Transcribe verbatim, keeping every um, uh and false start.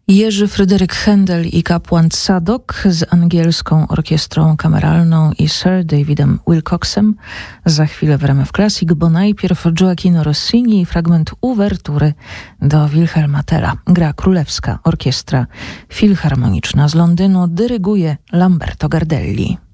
Jerzy Fryderyk Händel i kapłan Sadok z angielską orkiestrą kameralną i Sir Davidem Wilcoxem. Za chwilę w R M F Classic, bo najpierw Gioachino Rossini i fragment uwertury do Wilhelma Tella. Gra Królewska Orkiestra Filharmoniczna z Londynu, dyryguje Lamberto Gardelli.